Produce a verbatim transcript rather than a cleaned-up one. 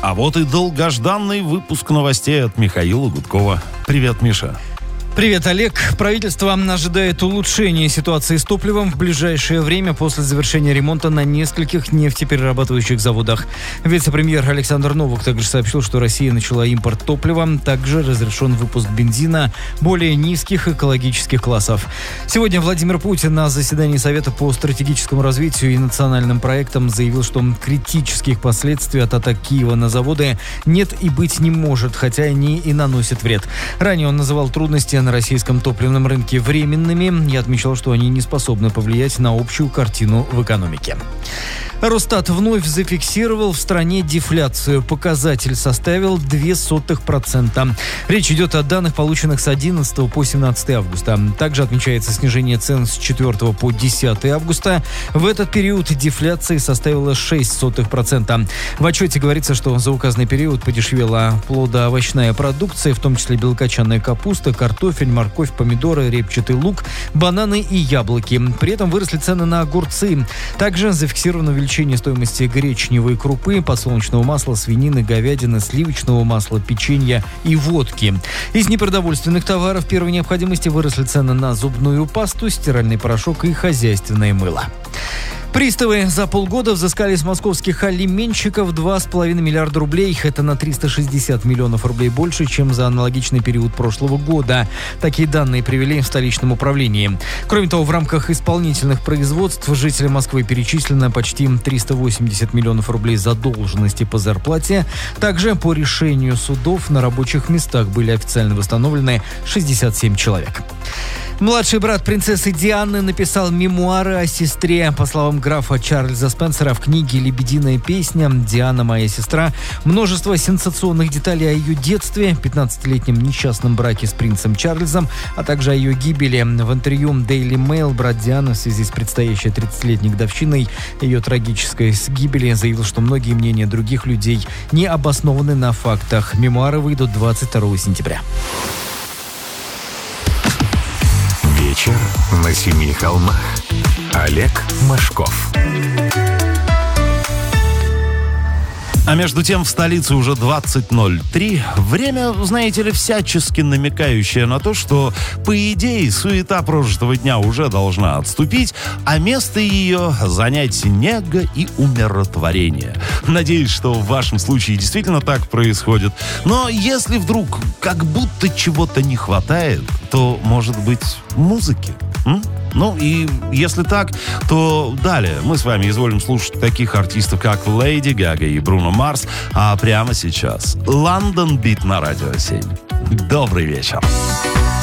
А вот и долгожданный выпуск новостей от Михаила Гудкова. Привет, Миша. Привет, Олег. Правительство ожидает улучшения ситуации с топливом в ближайшее время после завершения ремонта на нескольких нефтеперерабатывающих заводах. Вице-премьер Александр Новак также сообщил, что Россия начала импорт топлива. Также разрешен выпуск бензина более низких экологических классов. Сегодня Владимир Путин на заседании Совета по стратегическому развитию и национальным проектам заявил, что критических последствий от атак Киева на заводы нет и быть не может, хотя они и наносят вред. Ранее он называл трудности на российском топливном рынке временными и отмечал, что они не способны повлиять на общую картину в экономике. Росстат вновь зафиксировал в стране дефляцию. Показатель составил ноль целых две сотых процента. Речь идет о данных, полученных с одиннадцатого по семнадцатое августа. Также отмечается снижение цен с четвёртого по десятое августа. В этот период дефляция составила шесть сотых процента. В отчете говорится, что за указанный период подешевела плодоовощная продукция, в том числе белокочанная капуста, картофель, морковь, помидоры, репчатый лук, бананы и яблоки. При этом выросли цены на огурцы. Также зафиксировано увеличение стоимости гречневой крупы, подсолнечного масла, свинины, говядины, сливочного масла, печенья и водки. Из непродовольственных товаров первой необходимости выросли цены на зубную пасту, стиральный порошок и хозяйственное мыло. Приставы за полгода взыскали с московских алименщиков два с половиной миллиарда рублей. Это на триста шестьдесят миллионов рублей больше, чем за аналогичный период прошлого года. Такие данные привели в столичном управлении. Кроме того, в рамках исполнительных производств жителям Москвы перечислено почти триста восемьдесят миллионов рублей задолженности по зарплате. Также по решению судов на рабочих местах были официально восстановлены шестьдесят семь человек. Младший брат принцессы Дианы написал мемуары о сестре. По словам графа Чарльза Спенсера, в книге «Лебединая песня. Диана, моя сестра» множество сенсационных деталей о ее детстве, пятнадцатилетнем несчастном браке с принцем Чарльзом, а также о ее гибели. В интервью Daily Mail брат Дианы в связи с предстоящей тридцатилетней годовщиной ее трагической гибели заявил, что многие мнения других людей не обоснованы на фактах. Мемуары выйдут двадцать второго сентября. Вечер на семи холмах. Олег Машков. А между тем в столице уже двадцать ноль три. Время, знаете ли, всячески намекающее на то, что, по идее, суета прожитого дня уже должна отступить, а место ее занять нега и умиротворение. Надеюсь, что в вашем случае действительно так происходит. Но если вдруг как будто чего-то не хватает, то, может быть, музыки? М? Ну и если так, то далее мы с вами изволим слушать таких артистов, как Леди Гага и Бруно Марс. А прямо сейчас Лондон Бит на Радио семь. Добрый вечер.